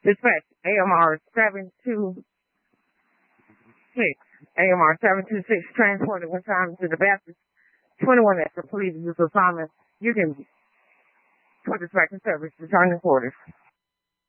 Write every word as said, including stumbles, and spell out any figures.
Dispatch A M R seven two six. A M R seven two six transported one time to the Baptist. twenty-one extra police use assignment. You can put this back in service. Return to quarters.